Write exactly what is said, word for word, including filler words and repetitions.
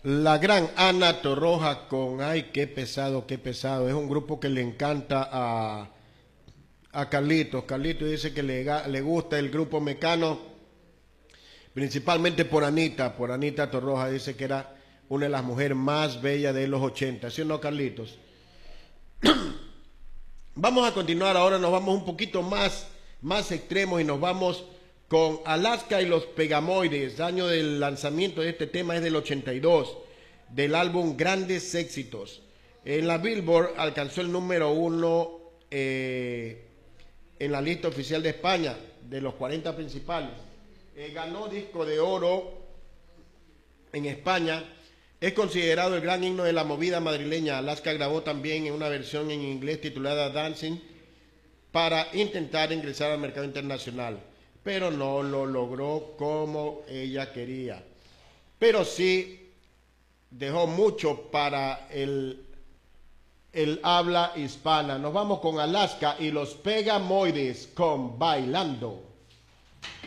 La gran Ana Torroja con, ay, qué pesado, qué pesado. Es un grupo que le encanta a, a Carlitos. Carlitos dice que le, le gusta el grupo Mecano, principalmente por Anita. Por Anita Torroja, dice que era una de las mujeres más bellas de los ochenta. ¿Sí o no, Carlitos? Vamos a continuar ahora, nos vamos un poquito más, más extremos y nos vamos con Alaska y los Pegamoides. Año del lanzamiento de este tema es del ochenta y dos, del álbum Grandes Éxitos. En la Billboard alcanzó el número uno eh, en la lista oficial de España, de los cuarenta principales. Eh, ganó disco de oro en España. Es considerado el gran himno de la movida madrileña. Alaska grabó también en una versión en inglés titulada Dancing para intentar ingresar al mercado internacional, pero no lo logró como ella quería. Pero sí dejó mucho para el, el habla hispana. Nos vamos con Alaska y los Pegamoides con Bailando.